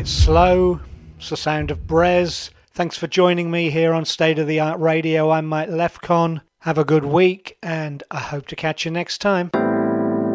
It Slow. It's the sound of Brez. Thanks for joining me here on State of the Art Radio. I'm Mike Lefcon. Have a good week, and I hope to catch you next time.